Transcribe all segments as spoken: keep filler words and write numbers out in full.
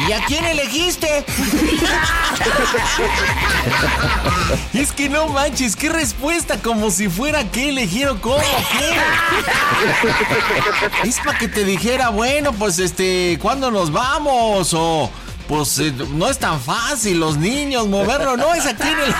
¿Y a quién elegiste? Es que no manches, qué respuesta, como si fuera que eligieron cómo, qué. Es para que te dijera, bueno, pues este, ¿cuándo nos vamos? O pues eh, no es tan fácil los niños moverlo, no es aquí en el...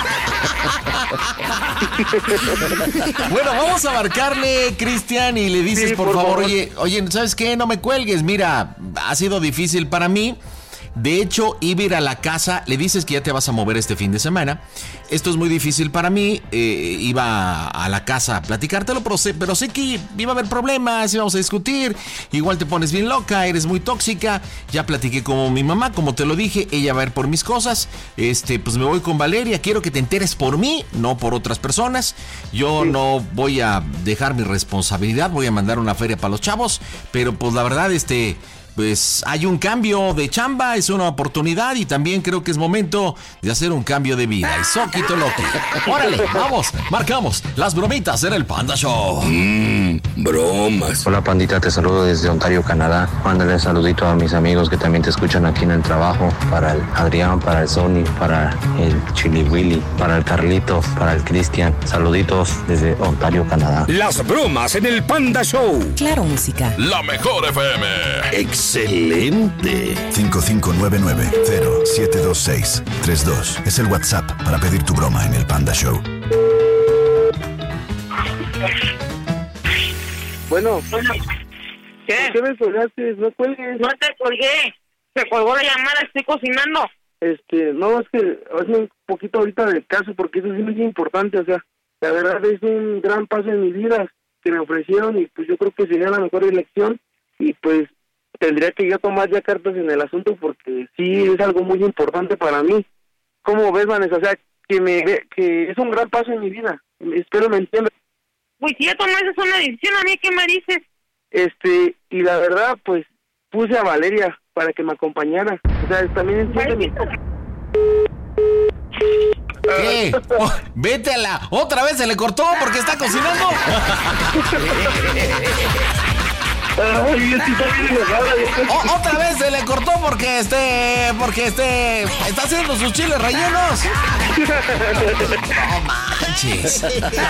Bueno, vamos a marcarle, Cristian, y le dices, sí, por, por favor, favor, oye, oye, ¿sabes qué? No me cuelgues, mira, ha sido difícil para mí. De hecho, iba a ir a la casa, le dices que ya te vas a mover este fin de semana. Esto es muy difícil para mí, eh, iba a la casa a platicártelo, pero sé, pero sé que iba a haber problemas, íbamos a discutir, igual te pones bien loca, eres muy tóxica. Ya platiqué con mi mamá, como te lo dije, ella va a ir por mis cosas. Este, pues me voy con Valeria, quiero que te enteres por mí, no por otras personas. Yo sí. no voy a dejar mi responsabilidad, voy a mandar una feria para los chavos, pero pues la verdad, este... pues hay un cambio de chamba, es una oportunidad y también creo que es momento de hacer un cambio de vida. Y soquito loco. Órale, vamos, marcamos las bromitas en el Panda Show. Mmm, bromas. Hola, pandita, te saludo desde Ontario, Canadá. Mándale saludito a mis amigos que también te escuchan aquí en el trabajo. Para el Adrián, para el Sony, para el Chili Willy, para el Carlito, para el Cristian. Saluditos desde Ontario, Canadá. Las bromas en el Panda Show. Claro, música. La mejor F M. ¡Excelente! cinco cinco nueve nueve cero siete dos seis tres dos es el WhatsApp para pedir tu broma en el Panda Show. Bueno, ¿qué? ¿Por qué me colgaste? No cuelgues. No te colgué. Se colgó la llamada, estoy cocinando. Este, no, es que hazme un poquito ahorita del caso, porque eso sí es muy importante, o sea, la verdad es un gran paso en mi vida que me ofrecieron y pues yo creo que sería la mejor elección y pues tendría que yo tomar ya cartas en el asunto porque sí es algo muy importante para mí. ¿Cómo ves, Vanessa? O sea, que me que es un gran paso en mi vida. Espero me entiendas. Pues si ya tomaste una decisión, ¿a mí qué me dices? Este, y la verdad, pues, puse a Valeria para que me acompañara. O sea, también entiende mi... ¿Qué? Oh, vete a la... ¿Otra vez se le cortó porque está cocinando? Ay, es que está bien enojada. O, otra vez se le cortó porque este, porque este, está haciendo sus chiles rellenos. No manches.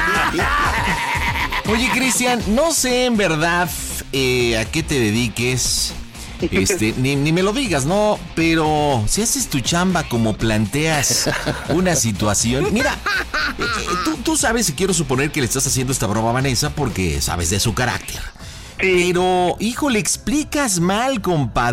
Oye, Cristian, no sé en verdad eh, a qué te dediques, este, ni, ni me lo digas, ¿no? Pero si haces tu chamba como planteas una situación, mira, eh, tú, tú sabes, y quiero suponer que le estás haciendo esta broma a Vanessa porque sabes de su carácter. Sí. Pero, hijo, le explicas mal, compadre.